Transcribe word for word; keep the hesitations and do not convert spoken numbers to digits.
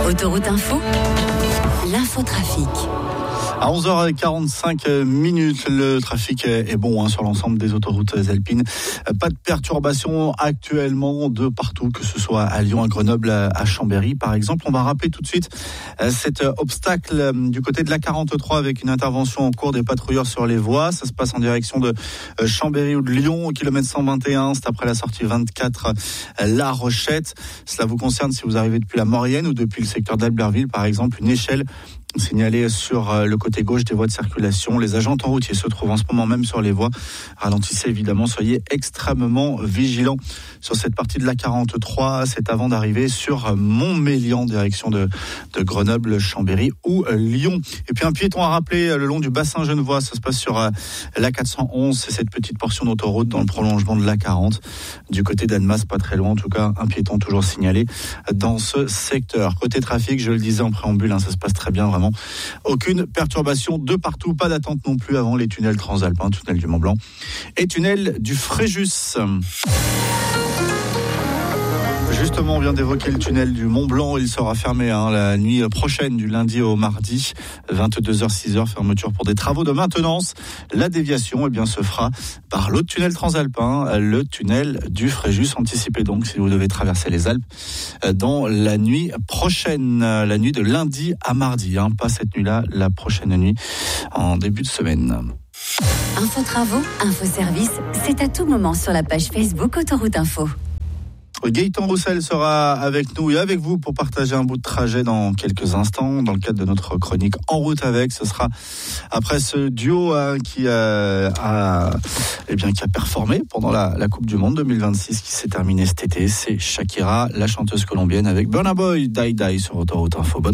Autoroute Info, l'infotrafic. À onze heures quarante-cinq minutes, le trafic est bon hein, sur l'ensemble des autoroutes alpines. Pas de perturbations actuellement de partout, que ce soit à Lyon, à Grenoble, à Chambéry par exemple. On va rappeler tout de suite cet obstacle du côté de l'A quarante-trois avec une intervention en cours des patrouilleurs sur les voies. Ça se passe en direction de Chambéry ou de Lyon au kilomètre cent vingt et un. C'est après la sortie vingt-quatre La Rochette. Cela vous concerne si vous arrivez depuis la Maurienne ou depuis le secteur d'Albertville par exemple. Une échelle signalé sur le côté gauche des voies de circulation. Les agents en routier se trouvent en ce moment même sur les voies. Ralentissez évidemment, soyez extrêmement vigilants sur cette partie de l'A quarante-trois. C'est avant d'arriver sur Montmélian, direction de, de Grenoble, Chambéry ou Lyon. Et puis un piéton à rappeler le long du bassin genevois. Ça se passe sur l'A quatre cent onze. C'est cette petite portion d'autoroute dans le prolongement de l'A quarante. Du côté d'Annemasse, pas très loin. En tout cas, un piéton toujours signalé dans ce secteur. Côté trafic, je le disais en préambule, hein, ça se passe très bien, vraiment. Aucune perturbation de partout, pas d'attente non plus avant les tunnels transalpins, tunnel du Mont-Blanc et tunnel du Fréjus. Justement, on vient d'évoquer le tunnel du Mont-Blanc. Il sera fermé hein, la nuit prochaine, du lundi au mardi, vingt-deux heures six heures, fermeture pour des travaux de maintenance. La déviation eh bien, se fera par l'autre tunnel transalpin, le tunnel du Fréjus. Anticipez donc si vous devez traverser les Alpes dans la nuit prochaine, la nuit de lundi à mardi. Hein, pas cette nuit-là, la prochaine nuit, en début de semaine. Info travaux, info service, c'est à tout moment sur la page Facebook Autoroute Info. Gaëtan Roussel sera avec nous et avec vous pour partager un bout de trajet dans quelques instants dans le cadre de notre chronique En route avec. Ce sera après ce duo hein, qui, euh, a, eh bien, qui a performé pendant la, la Coupe du Monde deux mille vingt-six qui s'est terminée cet été. C'est Shakira, la chanteuse colombienne avec Burna Boy, Die Die sur Autoroute Info. Bonne